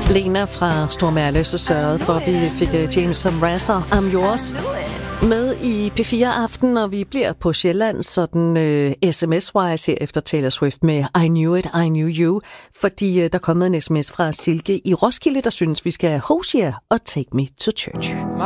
Lena fra Stormærle så sørgede for, at vi fik Jameson Razor, I'm Yours, med i P4 Aften, og vi bliver på Sjælland, sådan sms-wise her efter Taylor Swift med I Knew It, I Knew You, fordi der er kommet en sms fra Silke i Roskilde, der synes, vi skal have Hosier og Take Me to Church.